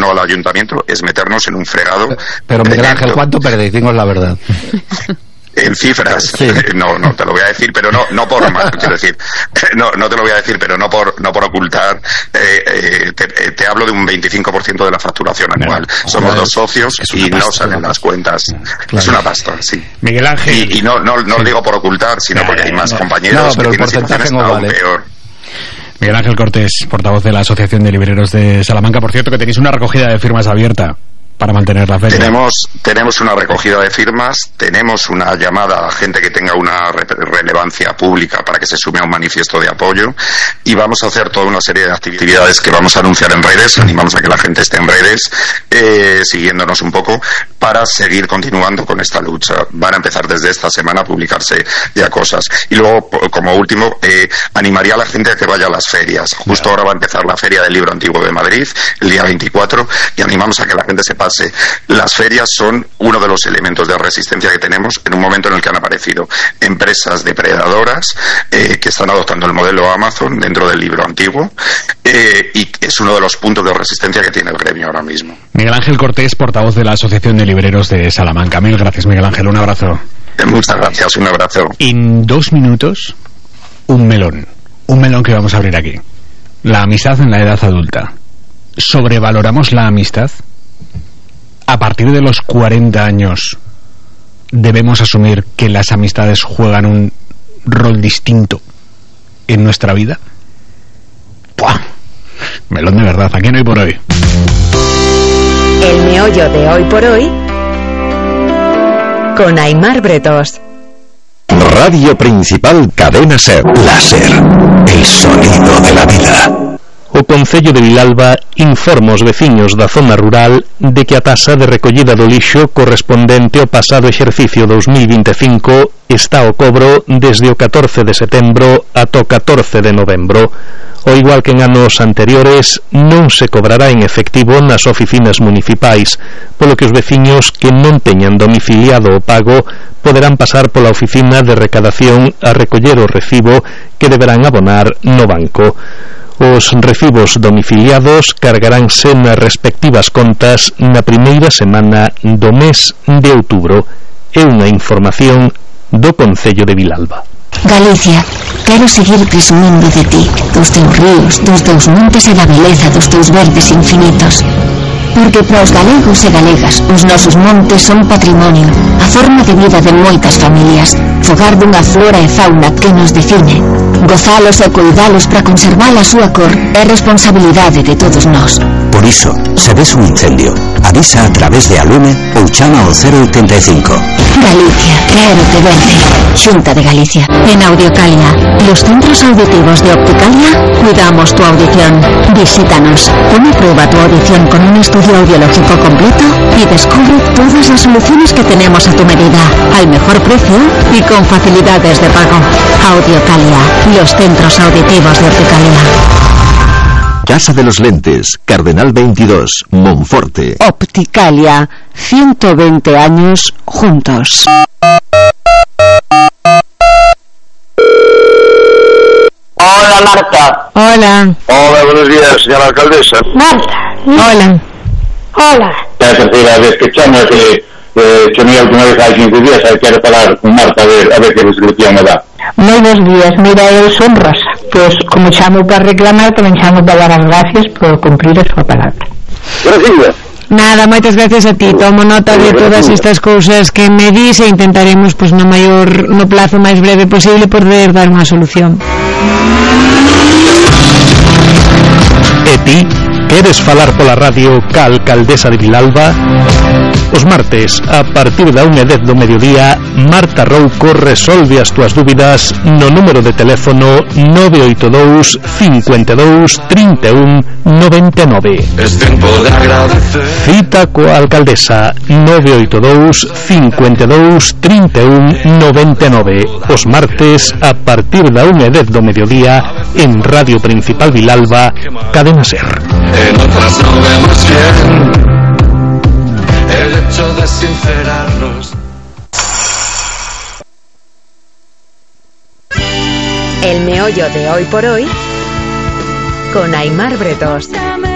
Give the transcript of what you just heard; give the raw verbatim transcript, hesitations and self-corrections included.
no al ayuntamiento, es meternos en un fregado. Pero Miguel Ángel, ¿cuánto perdéis? Dinos la verdad. En cifras, sí. no, no te lo voy a decir, pero no, no por, quiero decir, no, no te lo voy a decir, pero no por, no por ocultar. Eh, eh, te, te hablo de un veinticinco por ciento de la facturación anual. Bueno, Somos joder, dos socios y pasta, no salen las cuentas. Claro. Es una pasta, sí. Miguel Ángel. Y, y no, no, no sí. lo digo por ocultar, sino no, porque hay más no, compañeros no, pero que el tienen situaciones no aún vale. peor. Miguel Ángel Cortés, portavoz de la Asociación de Libreros de Salamanca. Por cierto, que tenéis una recogida de firmas abierta para mantener la feria. Tenemos, tenemos una recogida de firmas, tenemos una llamada a gente que tenga una re relevancia pública para que se sume a un manifiesto de apoyo, y vamos a hacer toda una serie de actividades que vamos a anunciar en redes. Animamos a que la gente esté en redes, eh, siguiéndonos un poco, para seguir continuando con esta lucha. Van a empezar desde esta semana a publicarse ya cosas. Y luego, como último, eh, animaría a la gente a que vaya a las ferias. Justo ahora va a empezar la Feria del Libro Antiguo de Madrid, el día veinticuatro, y animamos a que la gente se pase. Las ferias son uno de los elementos de resistencia que tenemos en un momento en el que han aparecido empresas depredadoras eh, que están adoptando el modelo Amazon dentro del libro antiguo, eh, y es uno de los puntos de resistencia que tiene el gremio ahora mismo. Miguel Ángel Cortés, portavoz de la Asociación de Libreros de Salamanca. Mil gracias, Miguel Ángel. Un abrazo. Eh, muchas gracias. Un abrazo. En dos minutos, un melón. Un melón que vamos a abrir aquí. La amistad en la edad adulta. ¿Sobrevaloramos la amistad? A partir de los cuarenta años debemos asumir que las amistades juegan un rol distinto en nuestra vida. ¡Puah! Melón de verdad, aquí no hay por hoy. El meollo de hoy por hoy con Aimar Bretos. Radio Principal Cadena Ser. La Ser, el sonido de la vida. O Concello de Vilalba informa aos veciños da zona rural de que a taxa de recollida do lixo correspondente ao pasado exercicio dous mil vinte e cinco está ao cobro desde o catorce de setembro ata o catorce de novembro. Ao igual que en anos anteriores, non se cobrará en efectivo nas oficinas municipais, polo que os veciños que non teñan domiciliado o pago poderán pasar pola oficina de recadación a recoller o recibo que deberán abonar no banco. Os recibos domiciliados cargaránse nas respectivas contas na primeira semana do mes de outubro. É unha información do Concello de Vilalba. Galicia, quero seguir presumindo de ti, dos teus ríos, dos teus montes e da beleza dos teus verdes infinitos. Porque para os galegos e galegas os nosos montes son patrimonio, a forma de vida de moitas familias, fogar dunha flora e fauna que nos define. Gozalos e cuidalos para conservar a súa cor é responsabilidade de todos nós. Por iso, se ves un incendio, avisa a través de Alume ou chama ao cero oitenta e cinco. Galicia, quero te verte. Xunta de Galicia. En Audiocalia, los centros auditivos de Opticalia, cuidamos tu audición. Visítanos. Pon a prueba tu audición con un estudio audiológico completo y descubre todas las soluciones que tenemos a tu medida, al mejor precio y con facilidades de pago. Audiocalia, los centros auditivos de Opticalia. Casa de los Lentes, Cardenal veintidós, Monforte. Opticalia, ciento veinte años juntos. Hola, Marta. Hola. Hola, buenos días, señora alcaldesa. Marta. Hola. Hola. É a terceira vez que chamo, que eh, chamei a última vez hai cinco días, aí quero falar con Marta a ver, a ver que resolución me dá. Moi bons días, mira, eu son Rosa. Pois, como chamo para reclamar, tamén chamo para dar as gracias por cumprir a súa palabra. Gracias. Nada, moitas gracias a ti. Tomo nota de todas estas cousas que me dis e intentaremos, pois, no maior, no plazo máis breve posible, poder dar unha solución. E ti, queres falar pola radio ca alcaldesa de Vilalba? Os martes, a partir da unha e dez do mediodía, Marta Rouco resolve as túas dúbidas no número de teléfono nove oito dous, cinco dous, trinta e un, noventa e nove. Cita coa alcaldesa nove oito dous, cinco dous, trinta e un, noventa e nove. Os martes, a partir da unha e dez do mediodía, en Radio Principal Vilalba, Cadena Ser. En otras no vemos bien el hecho de sincerarnos. El meollo de hoy por hoy con Aimar Bretos.